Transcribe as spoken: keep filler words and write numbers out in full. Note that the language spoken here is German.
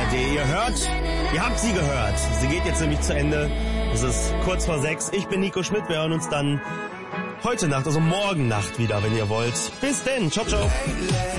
D. Ihr hört, ihr habt sie gehört. Sie geht jetzt nämlich zu Ende. Es ist kurz vor sechs. Ich bin Nico Schmidt. Wir hören uns dann heute Nacht, also morgen Nacht wieder, wenn ihr wollt. Bis denn. Ciao, ciao.